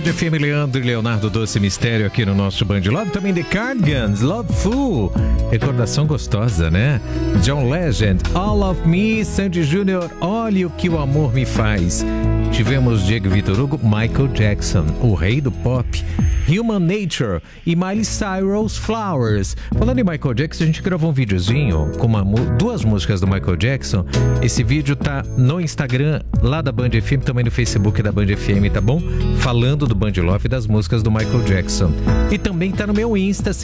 Band FM, Leandro e Leonardo Doce Mistério aqui no nosso Band Love. Também The Cardigans, Loveful. Recordação gostosa, né? John Legend, All of Me, Sandy Júnior, Olha o que o amor me faz. Tivemos Diego Vitor Hugo, Michael Jackson, o rei do pop, Human Nature e Miley Cyrus, Flowers. Falando em Michael Jackson, a gente gravou um videozinho com duas músicas do Michael Jackson. Esse vídeo tá no Instagram, lá da Band FM, também no Facebook da Band FM, tá bom? Falando do Band Love e das músicas do Michael Jackson. E também tá no meu Insta,